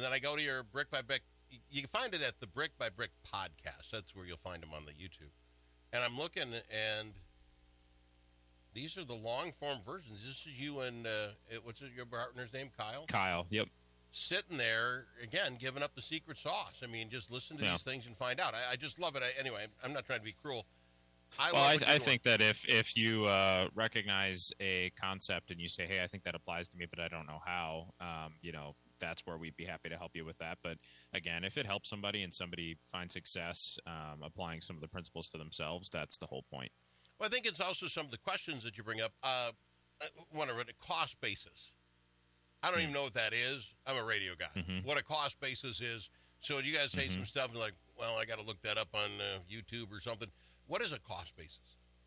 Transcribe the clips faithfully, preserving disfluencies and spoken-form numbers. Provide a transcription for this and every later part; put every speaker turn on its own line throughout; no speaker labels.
then I go to your Brick by Brick. You can find it at the Brick by Brick podcast. That's where you'll find them on the YouTube. And I'm looking, and these are the long form versions. This is you and uh, what's your partner's name, Kyle?
Kyle, yep.
Sitting there again, giving up the secret sauce. I mean, just listen to
yeah.
these things and find out. I, I just love it. I, anyway, I'm not trying to be cruel. I
well,
love
I, I think that if if you uh, recognize a concept and you say, "Hey, I think that applies to me, but I don't know how," um, you know, that's where we'd be happy to help you with that. But again, if it helps somebody and somebody finds success um, applying some of the principles to themselves, that's the whole point.
Well, I think it's also some of the questions that you bring up. Uh, what a cost basis. I don't mm-hmm. even know what that is. I'm a radio guy. Mm-hmm. What a cost basis is. So you guys say mm-hmm. some stuff and like, well, I got to look that up on uh, YouTube or something. What is a cost basis?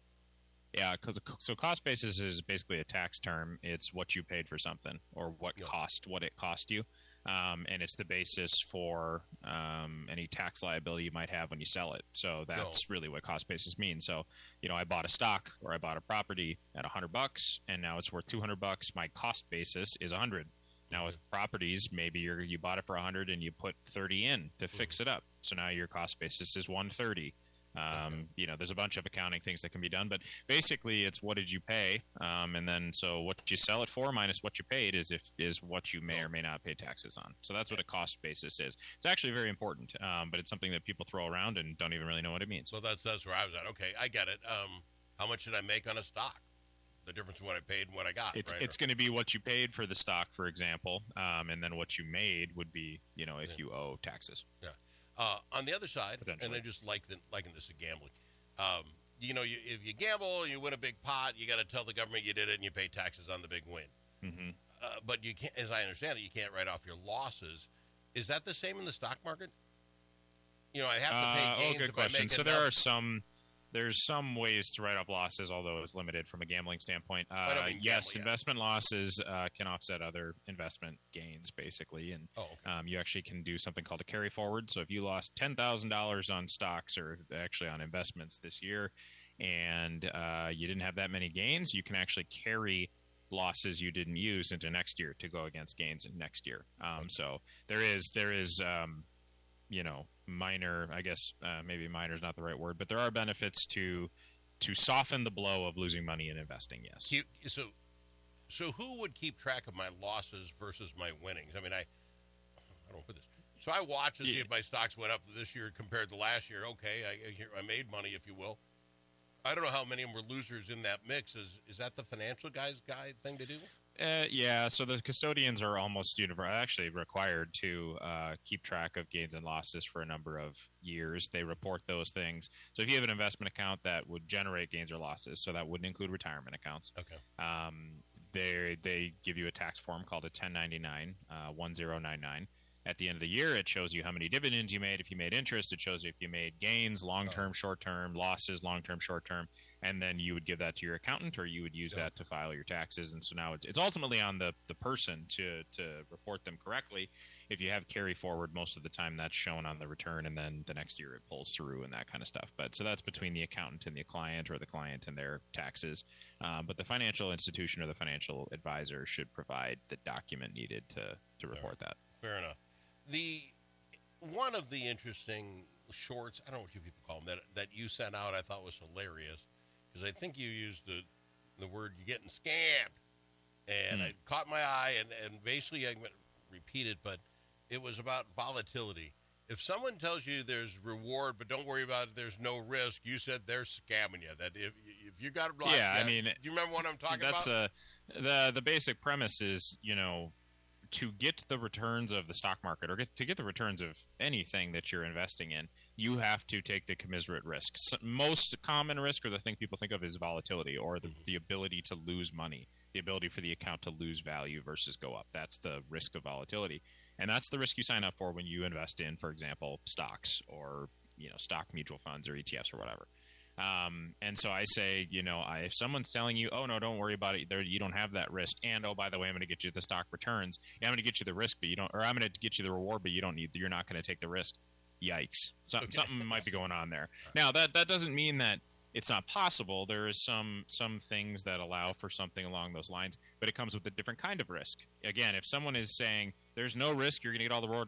Yeah, cause, so cost basis is basically a tax term. It's what you paid for something or what yeah. cost, what it cost you. Um, and it's the basis for um, any tax liability you might have when you sell it. So that's no. really what cost basis means. So, you know, I bought a stock or I bought a property at a hundred bucks and now it's worth two hundred bucks. My cost basis is a hundred. Now with properties, maybe you're, you bought it for a hundred and you put thirty in to fix mm-hmm. it up. So now your cost basis is one thirty. Um, okay. You know, there's a bunch of accounting things that can be done, but basically it's what did you pay? Um, and then so what you sell it for minus what you paid is if is what you may or may not pay taxes on. So that's what a cost basis is. It's actually very important, um, but it's something that people throw around and don't even really know what it means.
Well, that's that's where I was at. Okay, I get it. Um, how much did I make on a stock? The difference in what I paid and what I got.
It's
right?
it's going to be what you paid for the stock, for example, um, and then what you made would be, you know, if yeah. you owe taxes.
Yeah. Uh, on the other side, and I just like the, liking this of gambling, um, you know, you, if you gamble, you win a big pot, you got to tell the government you did it, and you pay taxes on the big win.
Mm-hmm.
Uh, but you can't, as I understand it, you can't write off your losses. Is that the same in the stock market? You know, I have to pay
uh,
gains
oh, good
if
question.
I make
So
enough.
there are some. There's some ways to write off losses, although it's limited from a gambling standpoint. Uh, yes, gambling, investment yeah. losses uh, can offset other investment gains, basically. And
oh, okay.
um, you actually can do something called a carry forward. So if you lost ten thousand dollars on stocks or actually on investments this year and uh, you didn't have that many gains, you can actually carry losses you didn't use into next year to go against gains in next year. Um, okay. So there is, there is um, you know, minor, I guess uh, maybe minor is not the right word, but there are benefits to to soften the blow of losing money in investing, yes.
So so who would keep track of my losses versus my winnings? I mean, I I don't put this. So I watch to see yeah. if my stocks went up this year compared to last year. Okay, I, I made money, if you will. I don't know how many of them were losers in that mix. Is is that the financial guy's guy thing to do?
Uh, yeah, so the custodians are almost universal, actually required to uh, keep track of gains and losses for a number of years. They report those things. So if you have an investment account that would generate gains or losses, so that wouldn't include retirement accounts.
Okay.
Um, they they give you a tax form called a ten ninety-nine, uh, one thousand ninety-nine. At the end of the year, it shows you how many dividends you made. If you made interest, it shows you if you made gains, long-term, oh. short-term, losses, long-term, short-term, and then you would give that to your accountant or you would use yeah. that to file your taxes. And so now it's, it's ultimately on the, the person to, to report them correctly. If you have carry forward, most of the time that's shown on the return, and then the next year it pulls through and that kind of stuff. But so that's between the accountant and the client or the client and their taxes. Um, but the financial institution or the financial advisor should provide the document needed to, to report that.
Fair enough. The one of the interesting shorts, I don't know what you people call them, that that you sent out, I thought was hilarious, because I think you used the the word "you're getting scammed," and mm. it caught my eye, and, and basically I'm going to repeat it, but it was about volatility. If someone tells you there's reward, but don't worry about it, there's no risk, you said they're scamming you. That if if you got it like
yeah,
that,
I mean,
do you remember what I'm talking
that's
about?
That's uh, the the basic premise is, you know, to get the returns of the stock market or get, to get the returns of anything that you're investing in, you have to take the commensurate risk. So most common risk, or the thing people think of, is volatility, or the, the ability to lose money, the ability for the account to lose value versus go up. That's the risk of volatility. And that's the risk you sign up for when you invest in, for example, stocks or, you know, stock mutual funds or E T Fs or whatever. Um, and so I say, you know, I, if someone's telling you, oh, no, don't worry about it, there, you don't have that risk. And, oh, by the way, I'm going to get you the stock returns. Yeah, I'm going to get you the risk, but you don't, or I'm going to get you the reward, but you don't need, you're not going to take the risk. Yikes. Something, okay. something might be going on there. Now, that, that doesn't mean that it's not possible. There is some, some things that allow for something along those lines, but it comes with a different kind of risk. Again, if someone is saying there's no risk, you're going to get all the reward,